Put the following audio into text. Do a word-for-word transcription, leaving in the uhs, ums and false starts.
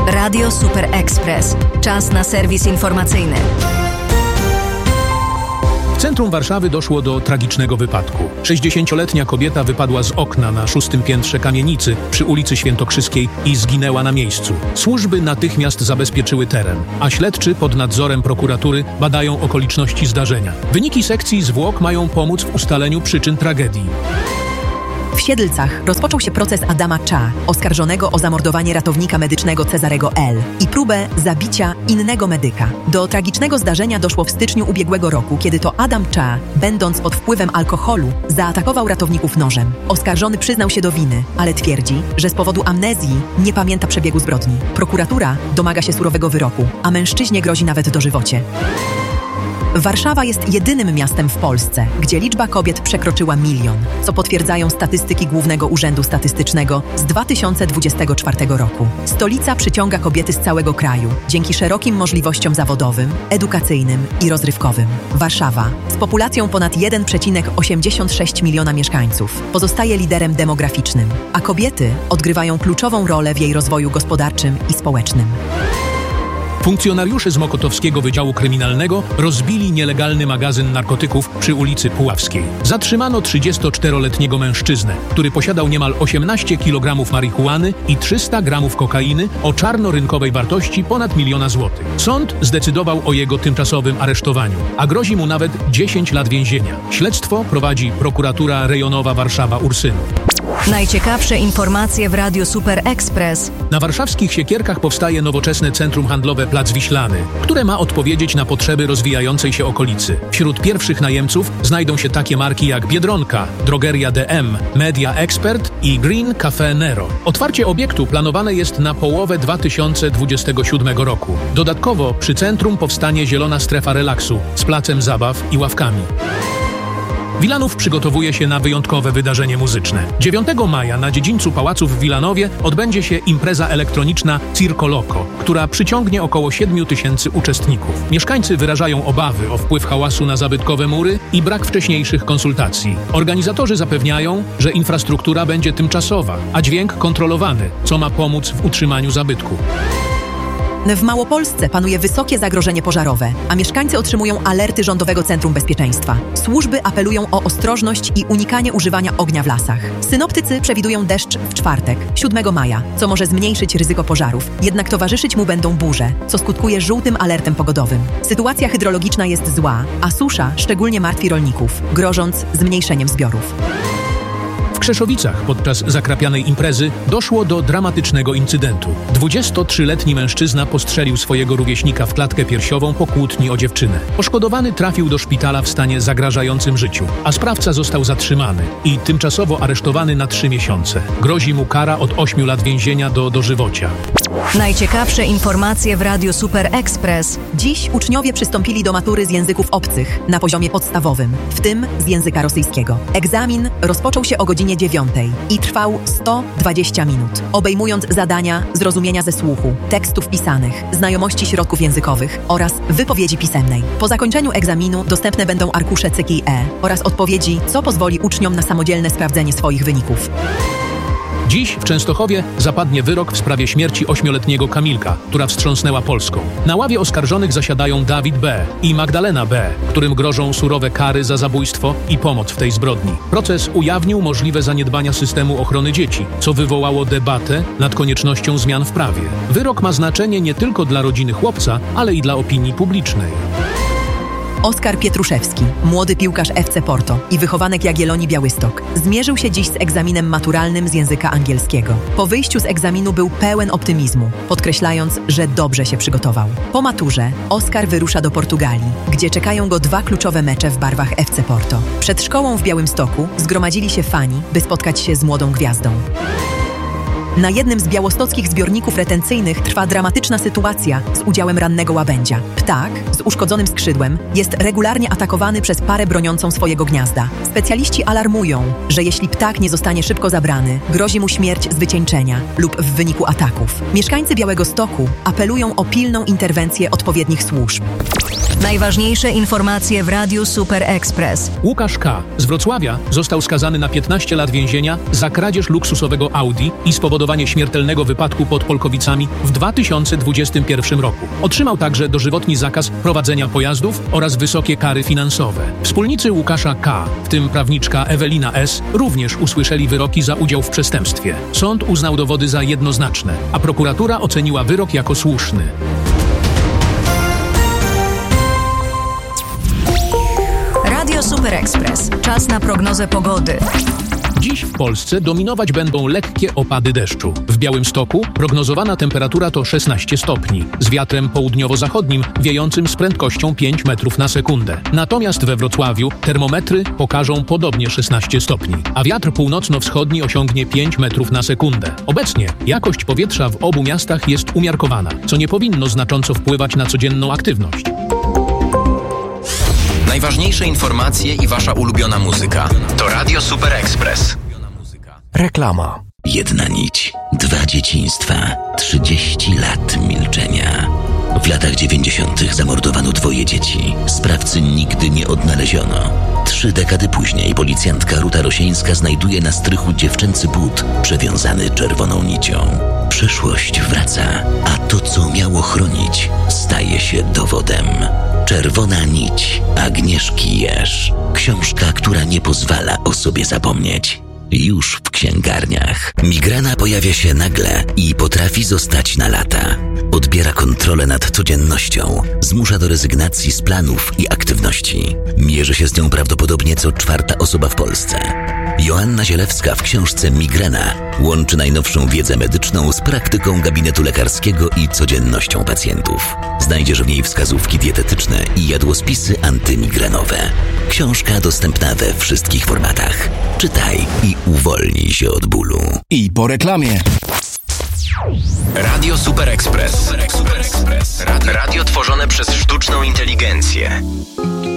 Radio Super Express. Czas na serwis informacyjny. W centrum Warszawy doszło do tragicznego wypadku. sześćdziesięcioletnia kobieta wypadła z okna na szóstym piętrze kamienicy przy ulicy Świętokrzyskiej i zginęła na miejscu. Służby natychmiast zabezpieczyły teren, a śledczy pod nadzorem prokuratury badają okoliczności zdarzenia. Wyniki sekcji zwłok mają pomóc w ustaleniu przyczyn tragedii. W Siedlcach rozpoczął się proces Adama Cza, oskarżonego o zamordowanie ratownika medycznego Cezarego L. i próbę zabicia innego medyka. Do tragicznego zdarzenia doszło w styczniu ubiegłego roku, kiedy to Adam Cza, będąc pod wpływem alkoholu, zaatakował ratowników nożem. Oskarżony przyznał się do winy, ale twierdzi, że z powodu amnezji nie pamięta przebiegu zbrodni. Prokuratura domaga się surowego wyroku, a mężczyźnie grozi nawet dożywocie. Warszawa jest jedynym miastem w Polsce, gdzie liczba kobiet przekroczyła milion, co potwierdzają statystyki Głównego Urzędu Statystycznego z dwa tysiące dwudziestego czwartego roku. Stolica przyciąga kobiety z całego kraju dzięki szerokim możliwościom zawodowym, edukacyjnym i rozrywkowym. Warszawa, z populacją ponad jeden przecinek osiemdziesiąt sześć miliona mieszkańców, pozostaje liderem demograficznym, a kobiety odgrywają kluczową rolę w jej rozwoju gospodarczym i społecznym. Funkcjonariusze z Mokotowskiego Wydziału Kryminalnego rozbili nielegalny magazyn narkotyków przy ulicy Puławskiej. Zatrzymano trzydziestoczteroletniego mężczyznę, który posiadał niemal osiemnaście kilogramów marihuany i trzysta gramów kokainy o czarnorynkowej wartości ponad miliona złotych. Sąd zdecydował o jego tymczasowym aresztowaniu, a grozi mu nawet dziesięć lat więzienia. Śledztwo prowadzi prokuratura rejonowa Warszawa-Ursynów. Najciekawsze informacje w Radiu Super Express. Na warszawskich Siekierkach powstaje nowoczesne centrum handlowe Plac Wiślany, które ma odpowiedzieć na potrzeby rozwijającej się okolicy. Wśród pierwszych najemców znajdą się takie marki jak Biedronka, Drogeria D M, Media Expert i Green Café Nero. Otwarcie obiektu planowane jest na połowę dwa tysiące dwudziestego siódmego roku. Dodatkowo przy centrum powstanie zielona strefa relaksu z placem zabaw i ławkami. Wilanów przygotowuje się na wyjątkowe wydarzenie muzyczne. dziewiątego maja na dziedzińcu pałaców w Wilanowie odbędzie się impreza elektroniczna Circo Loco, która przyciągnie około siedmiu tysięcy uczestników. Mieszkańcy wyrażają obawy o wpływ hałasu na zabytkowe mury i brak wcześniejszych konsultacji. Organizatorzy zapewniają, że infrastruktura będzie tymczasowa, a dźwięk kontrolowany, co ma pomóc w utrzymaniu zabytku. W Małopolsce panuje wysokie zagrożenie pożarowe, a mieszkańcy otrzymują alerty Rządowego Centrum Bezpieczeństwa. Służby apelują o ostrożność i unikanie używania ognia w lasach. Synoptycy przewidują deszcz w czwartek, siódmego maja, co może zmniejszyć ryzyko pożarów. Jednak towarzyszyć mu będą burze, co skutkuje żółtym alertem pogodowym. Sytuacja hydrologiczna jest zła, a susza szczególnie martwi rolników, grożąc zmniejszeniem zbiorów. W Krzeszowicach podczas zakrapianej imprezy doszło do dramatycznego incydentu. dwudziestotrzyletni mężczyzna postrzelił swojego rówieśnika w klatkę piersiową po kłótni o dziewczynę. Poszkodowany trafił do szpitala w stanie zagrażającym życiu, a sprawca został zatrzymany i tymczasowo aresztowany na trzy miesiące. Grozi mu kara od ośmiu lat więzienia do dożywocia. Najciekawsze informacje w Radiu Super Express. Dziś uczniowie przystąpili do matury z języków obcych na poziomie podstawowym, w tym z języka rosyjskiego. Egzamin rozpoczął się o godzinie dziewiątej i trwał sto dwadzieścia minut, obejmując zadania zrozumienia ze słuchu, tekstów pisanych, znajomości środków językowych oraz wypowiedzi pisemnej. Po zakończeniu egzaminu dostępne będą arkusze C K E oraz odpowiedzi, co pozwoli uczniom na samodzielne sprawdzenie swoich wyników. Dziś w Częstochowie zapadnie wyrok w sprawie śmierci ośmioletniego Kamilka, która wstrząsnęła Polską. Na ławie oskarżonych zasiadają Dawid B. i Magdalena B., którym grożą surowe kary za zabójstwo i pomoc w tej zbrodni. Proces ujawnił możliwe zaniedbania systemu ochrony dzieci, co wywołało debatę nad koniecznością zmian w prawie. Wyrok ma znaczenie nie tylko dla rodziny chłopca, ale i dla opinii publicznej. Oskar Pietruszewski, młody piłkarz F C Porto i wychowanek Jagiellonii Białystok, zmierzył się dziś z egzaminem maturalnym z języka angielskiego. Po wyjściu z egzaminu był pełen optymizmu, podkreślając, że dobrze się przygotował. Po maturze Oskar wyrusza do Portugalii, gdzie czekają go dwa kluczowe mecze w barwach F C Porto. Przed szkołą w Białymstoku zgromadzili się fani, by spotkać się z młodą gwiazdą. Na jednym z białostockich zbiorników retencyjnych trwa dramatyczna sytuacja z udziałem rannego łabędzia. Ptak z uszkodzonym skrzydłem jest regularnie atakowany przez parę broniącą swojego gniazda. Specjaliści alarmują, że jeśli ptak nie zostanie szybko zabrany, grozi mu śmierć z wycieńczenia lub w wyniku ataków. Mieszkańcy Białegostoku apelują o pilną interwencję odpowiednich służb. Najważniejsze informacje w Radiu Super Express. Łukasz K. z Wrocławia został skazany na piętnaście lat więzienia za kradzież luksusowego Audi i spowodowanie spowodowanie śmiertelnego wypadku pod Polkowicami w dwa tysiące dwudziestym pierwszym roku. Otrzymał także dożywotni zakaz prowadzenia pojazdów oraz wysokie kary finansowe. Wspólnicy Łukasza K., w tym prawniczka Ewelina S., również usłyszeli wyroki za udział w przestępstwie. Sąd uznał dowody za jednoznaczne, a prokuratura oceniła wyrok jako słuszny. Radio Super Express. Czas na prognozę pogody. Dziś w Polsce dominować będą lekkie opady deszczu. W Białymstoku prognozowana temperatura to szesnaście stopni, z wiatrem południowo-zachodnim wiejącym z prędkością pięć metrów na sekundę. Natomiast we Wrocławiu termometry pokażą podobnie szesnaście stopni, a wiatr północno-wschodni osiągnie pięć metrów na sekundę. Obecnie jakość powietrza w obu miastach jest umiarkowana, co nie powinno znacząco wpływać na codzienną aktywność. Najważniejsze informacje i wasza ulubiona muzyka to Radio Super Express. Reklama. Jedna nić, dwa dzieciństwa, trzydzieści lat milczenia. W latach dziewięćdziesiątych zamordowano dwoje dzieci. Sprawcy nigdy nie odnaleziono. Trzy dekady później policjantka Ruta Rosieńska znajduje na strychu dziewczęcy but przewiązany czerwoną nicią. Przeszłość wraca, a to, co miało chronić, staje się dowodem. Czerwona nić Agnieszki Jerz. Książka, która nie pozwala o sobie zapomnieć. Już w księgarniach. Migrena pojawia się nagle i potrafi zostać na lata. Odbiera kontrolę nad codziennością, zmusza do rezygnacji z planów i aktywności. Mierzy się z nią prawdopodobnie co czwarta osoba w Polsce. Joanna Zielewska w książce Migrena łączy najnowszą wiedzę medyczną z praktyką gabinetu lekarskiego i codziennością pacjentów. Znajdziesz w niej wskazówki dietetyczne i jadłospisy antymigrenowe. Książka dostępna we wszystkich formatach. Czytaj i uwolnij się od bólu. I po reklamie. Radio Super Express. Radio, radio tworzone przez sztuczną inteligencję.